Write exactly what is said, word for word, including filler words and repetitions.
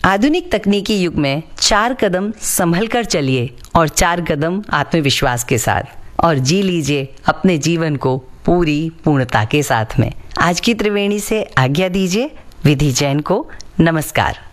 आधुनिक तकनीकी युग में चार कदम संभल कर चलिए और चार कदम आत्मविश्वास के साथ, और जी लीजिए अपने जीवन को पूरी पूर्णता के साथ में। आज की त्रिवेणी से आज्ञा दीजिए। विधि जैन को नमस्कार।